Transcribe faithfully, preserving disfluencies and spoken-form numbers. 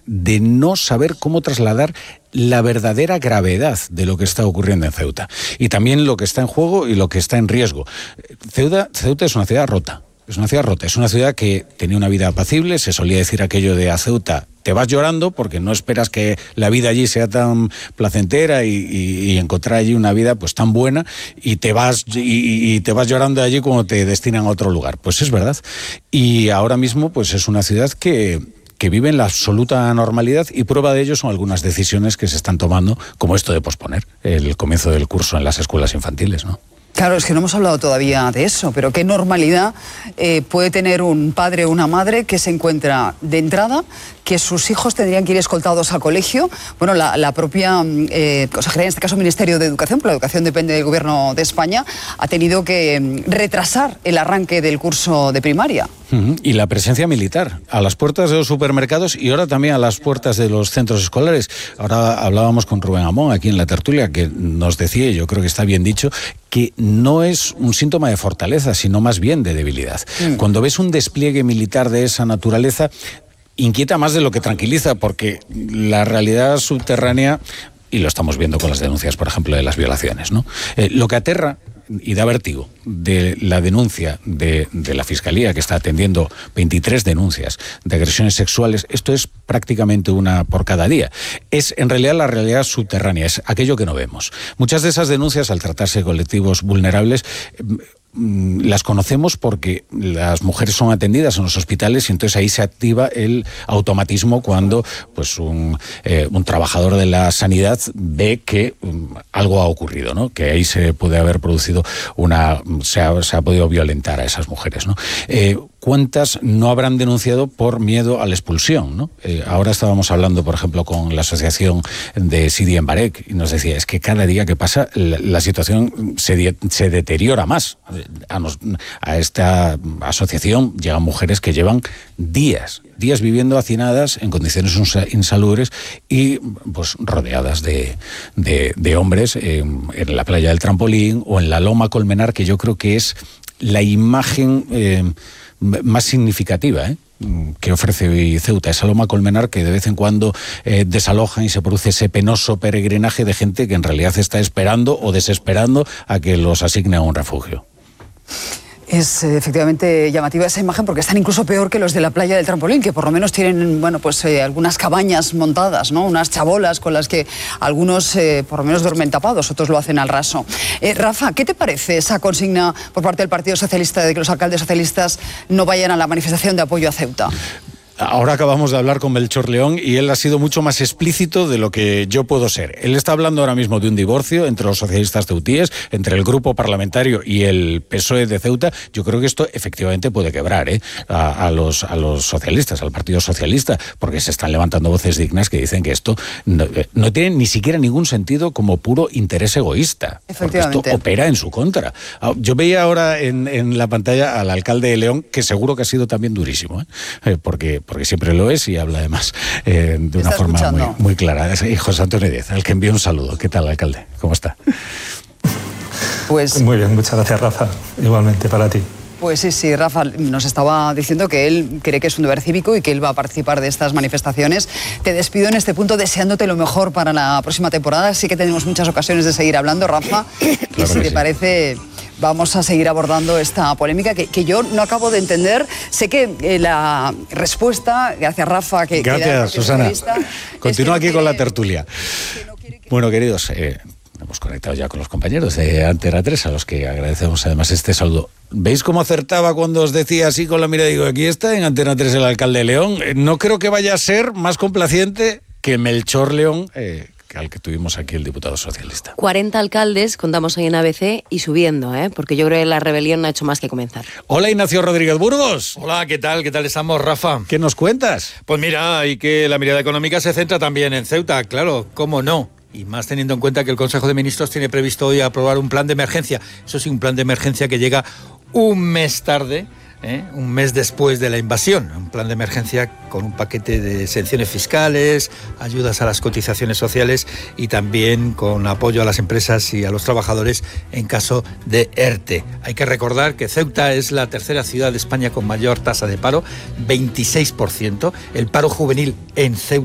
de no saber cómo trasladar la verdadera gravedad de lo que está ocurriendo en Ceuta. Y también lo que está en juego y lo que está en riesgo. Ceuta, Ceuta es una ciudad rota. Es una ciudad rota, es una ciudad que tenía una vida apacible, se solía decir aquello de a Ceuta, te vas llorando porque no esperas que la vida allí sea tan placentera y, y, y encontrar allí una vida pues tan buena y te vas y, y te vas llorando allí cuando te destinan a otro lugar. Pues es verdad. Y ahora mismo pues es una ciudad que... que vive en la absoluta normalidad, y prueba de ello son algunas decisiones que se están tomando, como esto de posponer el comienzo del curso en las escuelas infantiles, ¿no? Claro, es que no hemos hablado todavía de eso, pero ¿qué normalidad eh, puede tener un padre o una madre que se encuentra de entrada que sus hijos tendrían que ir escoltados al colegio? Bueno, la, la propia eh, consejería, en este caso Ministerio de Educación, pero la educación depende del Gobierno de España, ha tenido que retrasar el arranque del curso de primaria. Uh-huh. Y la presencia militar a las puertas de los supermercados y ahora también a las puertas de los centros escolares. Ahora hablábamos con Rubén Amón aquí en la tertulia, que nos decía, y yo creo que está bien dicho, que no es un síntoma de fortaleza, sino más bien de debilidad. Mm. Cuando ves un despliegue militar de esa naturaleza, inquieta más de lo que tranquiliza, porque la realidad subterránea, y lo estamos viendo con las denuncias, por ejemplo, de las violaciones, ¿no? Eh, lo que aterra y da vértigo de la denuncia de, de la Fiscalía, que está atendiendo veintitrés denuncias de agresiones sexuales, esto es prácticamente una por cada día. Es en realidad la realidad subterránea, es aquello que no vemos. Muchas de esas denuncias, al tratarse de colectivos vulnerables, las conocemos porque las mujeres son atendidas en los hospitales y entonces ahí se activa el automatismo cuando pues un, eh, un trabajador de la sanidad ve que um, algo ha ocurrido, ¿no? Que ahí se puede haber producido una... se ha, se ha podido violentar a esas mujeres, ¿no? Eh, ¿Cuántas no habrán denunciado por miedo a la expulsión, ¿no? Eh, ahora estábamos hablando, por ejemplo, con la asociación de Sidi en Barek y nos decía, es que cada día que pasa la, la situación se, de, se deteriora más. A, nos, a esta asociación llegan mujeres que llevan días, días viviendo hacinadas en condiciones insalubres y pues rodeadas de, de, de hombres eh, en la playa del Trampolín o en la Loma Colmenar, que yo creo que es la imagen eh, más significativa, ¿eh? que ofrece hoy Ceuta, esa Loma Colmenar que de vez en cuando eh, desalojan y se produce ese penoso peregrinaje de gente que en realidad está esperando o desesperando a que los asigne a un refugio. Es eh, efectivamente llamativa esa imagen porque están incluso peor que los de la playa del Trampolín, que por lo menos tienen, bueno, pues eh, algunas cabañas montadas, ¿no? Unas chabolas con las que algunos eh, por lo menos duermen tapados, otros lo hacen al raso. Eh, Rafa, ¿qué te parece esa consigna por parte del Partido Socialista de que los alcaldes socialistas no vayan a la manifestación de apoyo a Ceuta? Ahora acabamos de hablar con Melchor León y él ha sido mucho más explícito de lo que yo puedo ser. Él está hablando ahora mismo de un divorcio entre los socialistas ceutíes, entre el grupo parlamentario y el P S O E de Ceuta. Yo creo que esto efectivamente puede quebrar ¿eh? a, a, los, a los socialistas, al Partido Socialista, porque se están levantando voces dignas que dicen que esto no, no tiene ni siquiera ningún sentido como puro interés egoísta. Efectivamente. Porque esto opera en su contra. Yo veía ahora en, en la pantalla al alcalde de León, que seguro que ha sido también durísimo, ¿eh? porque porque siempre lo es y habla además eh, de una forma muy, muy clara. Es José Antonio Díez, al que envío un saludo. ¿Qué tal, alcalde? ¿Cómo está? Pues muy bien, muchas gracias, Rafa. Igualmente para ti. Pues sí, sí, Rafa nos estaba diciendo que él cree que es un deber cívico y que él va a participar de estas manifestaciones. Te despido en este punto deseándote lo mejor para la próxima temporada. Sí que tenemos muchas ocasiones de seguir hablando, Rafa. Claro, y si te sí. parece, vamos a seguir abordando esta polémica que, que yo no acabo de entender. Sé que eh, la respuesta, gracias Rafa, que gracias, que Susana. Continúa aquí quiere, con la tertulia. Que no que bueno, queridos, eh, hemos conectado ya con los compañeros de Antena tres, a los que agradecemos además este saludo. ¿Veis cómo acertaba cuando os decía así con la mirada? Digo, aquí está en Antena tres el alcalde de León. No creo que vaya a ser más complaciente que Melchor León, eh, al que tuvimos aquí el diputado socialista. cuarenta alcaldes contamos hoy en A B C y subiendo, ¿eh? porque yo creo que la rebelión no ha hecho más que comenzar. Hola, Ignacio Rodríguez Burgos. Hola, ¿qué tal? ¿Qué tal estamos, Rafa? ¿Qué nos cuentas? Pues mira, y que la mirada económica se centra también en Ceuta, claro, ¿cómo no? Y más teniendo en cuenta que el Consejo de Ministros tiene previsto hoy aprobar un plan de emergencia. Eso sí, un plan de emergencia que llega un mes tarde, ¿eh? un mes después de la invasión. Un plan de emergencia con un paquete de exenciones fiscales, ayudas a las cotizaciones sociales y también con apoyo a las empresas y a los trabajadores en caso de ERTE. Hay que recordar que Ceuta es la tercera ciudad de España con mayor tasa de paro, veintiséis por ciento. El paro juvenil en Ceuta